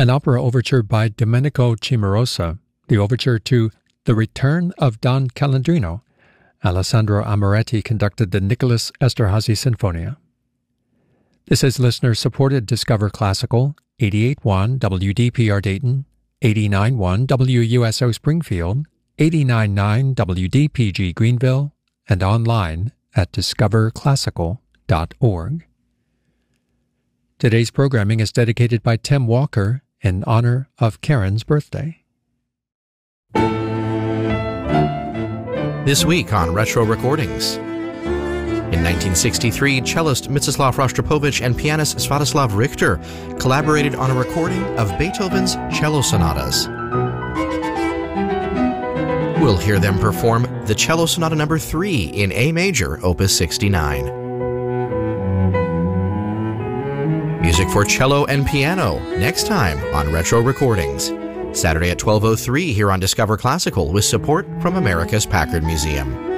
an opera overture by Domenico Cimarosa, the overture to The Return of Don Calandrino. Alessandro Amoretti conducted the Nicholas Esterhazy Sinfonia. This is listener-supported Discover Classical, 88.1 WDPR Dayton, 89.1 WUSO Springfield, 89.9 WDPG Greenville, and online at discoverclassical.org. Today's programming is dedicated by Tim Walker in honor of Karen's birthday. This week on Retro Recordings. In 1963, cellist Mstislav Rostropovich and pianist Svatoslav Richter collaborated on a recording of Beethoven's cello sonatas. We'll hear them perform the Cello Sonata No. 3 in A major, Opus 69. Music for cello and piano, next time on Retro Recordings. Saturday at 12:03 here on Discover Classical with support from America's Packard Museum.